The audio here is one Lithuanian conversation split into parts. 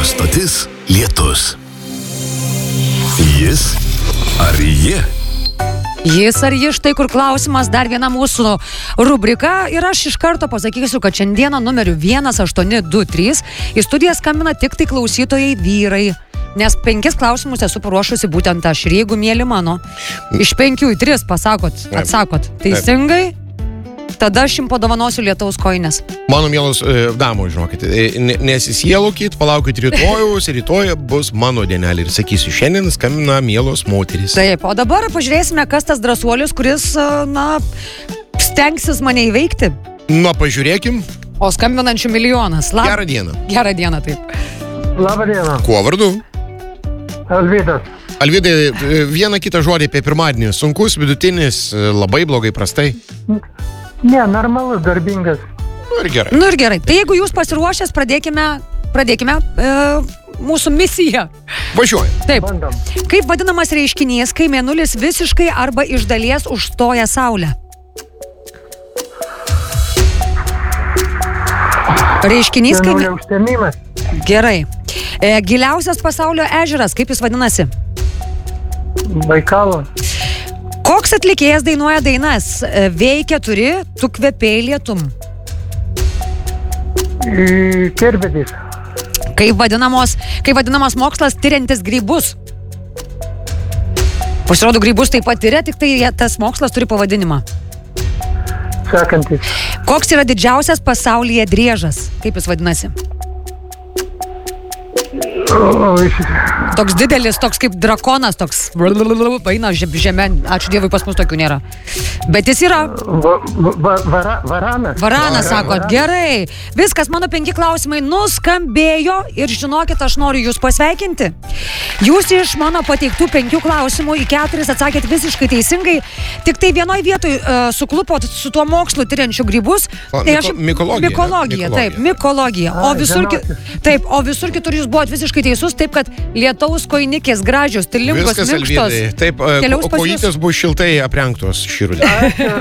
stotis Lietus. Jis ar ji? Jis ar ji, štai kur klausimas, dar viena mūsų rubrika ir aš iš karto pasakysiu, kad šiandieną numeriu 1823 į studiją skambina tik tai klausytojai vyrai, nes 5 klausimus esu paruošusi būtent aš ir jeigu, mėly mano, iš 5 į 3 atsakot teisingai, tada aš jums padovanosiu lietaus kojines. Mano mielos damos, žinokit, nesisielokit, palaukit rytoj bus mano dienelė ir sakysiu, šiandien skambina mielos moterys. Taip, o dabar pažiūrėsime, kas tas drąsuolis, kuris, stengsis mane įveikti. Pažiūrėkim. O skambinančių milijonas. Gerą dieną. Gerą dieną, taip. Labą dieną. Kuo vardu? Alvydas. Alvydai, vieną kitą žodį apie pirmadienį. Sunkus, vidutinis, labai blogai, prastai? Ne, normalus, darbingas. Nu ir gerai. Tai jeigu jūs pasiruošęs, pradėkime mūsų misiją. Važiuojam. Taip. Bandom. Kaip vadinamas reiškinys, kai mėnulis visiškai arba iš dalies užstoja Saulę? Reiškinys, kai... Mėnulio užtemimas. Gerai. Giliausias pasaulio ežeras, kaip jis vadinasi? Baikalo. Koks atlikėjas dainuoja dainas? V4, tu kvepėjai lietum. Kerbedis. Kaip vadinamas mokslas tyriantis grybus? Pasirodo, grybus taip pat tyria, tik tai tas mokslas turi pavadinimą. Sekantis. Koks yra didžiausias pasaulyje driežas? Kaip jis vadinasi? Toks didelis, toks kaip drakonas, toks eina žemė, ačiū Dievui, pas mus tokių nėra. Bet jis yra... Varanas. Varanas, sakot, gerai. Viskas, mano 5 klausimai nuskambėjo ir žinokit, aš noriu jūs pasveikinti. Jūs iš mano pateiktų 5 klausimų į 4 atsakėt visiškai teisingai, tik tai vienoj vietoj suklupot su tuo mokslu tyriančiu grybus. Mikologija, taip, mikologija. O visur kitur jūs buvot visiškai teisus, taip kad lietaus koinikės gražios, stilingos, minkštos. Taip, kojytės bus šiltai aprengtos šį rudenį.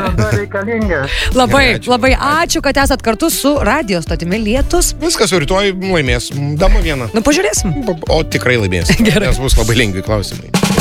Labai ačiū, kad esat kartu su radio stotimi Lietus. Viskas, rytoj laimės dama vieną. Pažiūrėsim. O tikrai laimės. Nes bus labai lengvi klausimai.